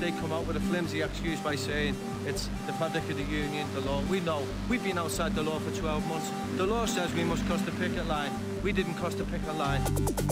they come out with a flimsy excuse by saying it's the fabric of the union, the law. We know. We've been outside the law for 12 months. The law says we must cross the picket line. We didn't cross the picket line.